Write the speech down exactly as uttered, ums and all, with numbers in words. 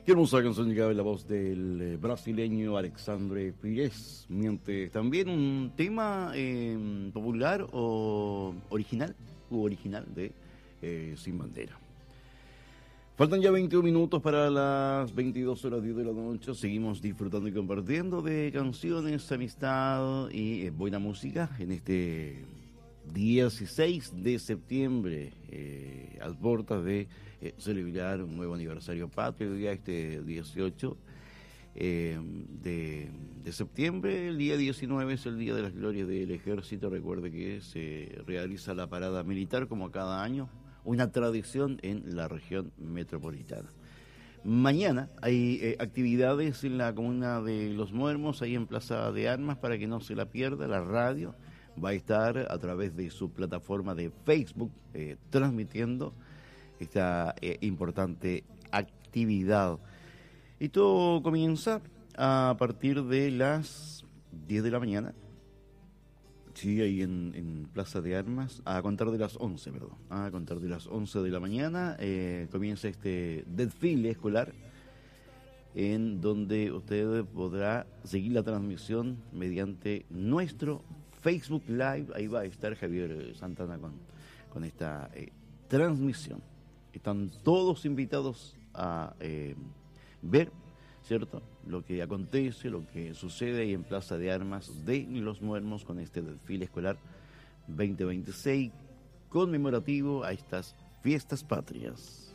Qué hermosa canción llegaba en la voz del eh, brasileño Alexandre Pires. Mientras también un tema eh, popular o original, u original de eh, Sin Bandera. Faltan ya veintiún minutos para las veintidós horas diez de la noche. Seguimos disfrutando y compartiendo de canciones, amistad y eh, buena música en este dieciséis de septiembre, eh, al portas de eh, celebrar un nuevo aniversario patrio, día este dieciocho eh, de, de septiembre. El día diecinueve es el Día de las Glorias del Ejército. Recuerde que se realiza la parada militar como cada año, una tradición en la región metropolitana. Mañana hay eh, actividades en la comuna de Los Muermos, ahí en Plaza de Armas, para que no se la pierda. La radio va a estar a través de su plataforma de Facebook eh, transmitiendo esta eh, importante actividad. Y todo comienza a partir de las diez de la mañana. Sí, ahí en, en Plaza de Armas, a contar de las once, perdón, a contar de las once de la mañana, eh, comienza este desfile escolar, en donde usted podrá seguir la transmisión mediante nuestro Facebook Live. Ahí va a estar Javier Santana con, con esta eh, transmisión. Están todos invitados a eh, ver, ¿cierto?, lo que acontece, lo que sucede ahí en Plaza de Armas de Los Muermos con este desfile escolar veinte veintiséis conmemorativo a estas fiestas patrias.